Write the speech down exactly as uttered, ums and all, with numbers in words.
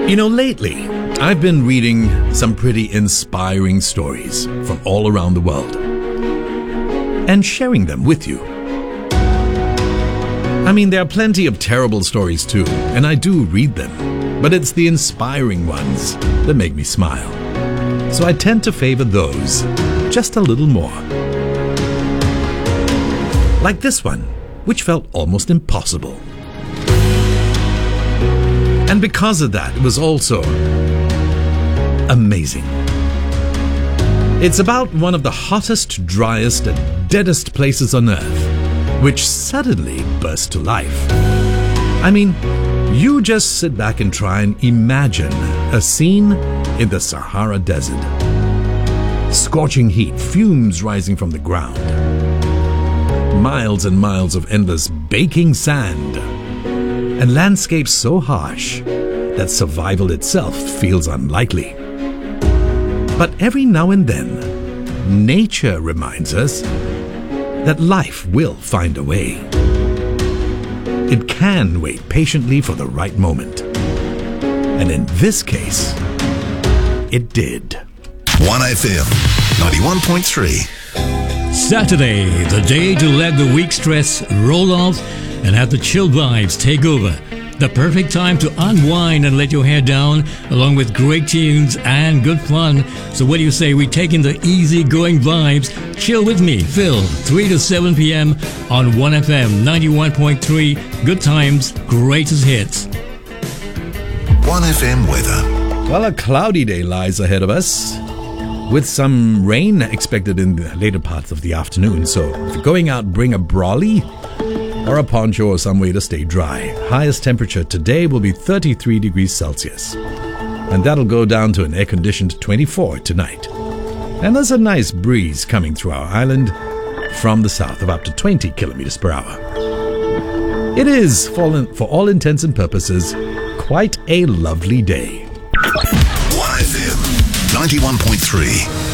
You know, lately, I've been reading some pretty inspiring stories from all around the world and sharing them with you. I mean, there are plenty of terrible stories too, and I do read them, but it's the inspiring ones that make me smile. So I tend to favor those just a little more. Like this one, which felt almost impossible. And because of that, it was also amazing. It's about one of the hottest, driest, and deadest places on Earth, which suddenly burst to life. I mean, you just sit back and try and imagine a scene in the Sahara Desert. Scorching heat, fumes rising from the ground. Miles and miles of endless baking sand. And landscapes so harsh that survival itself feels unlikely. But every now and then, nature reminds us that life will find a way. It can wait patiently for the right moment. And in this case, it did. one F M, ninety-one point three. Saturday, the day to let the week stress roll off and have the chill vibes take over. The perfect time to unwind and let your hair down, along with great tunes and good fun. So what do you say we take in the easy-going vibes? Chill with me, Phil, three to seven p.m. on one F M ninety-one point three. Good times, greatest hits. one F M weather. Well, a cloudy day lies ahead of us, with some rain expected in the later parts of the afternoon. So if you're going out, bring a brolly or a poncho or some way to stay dry. Highest temperature today will be thirty-three degrees Celsius. And that'll go down to an air-conditioned twenty-four tonight. And there's a nice breeze coming through our island from the south of up to twenty kilometers per hour. It is, for, for all intents and purposes, quite a lovely day. one F M, ninety-one point three.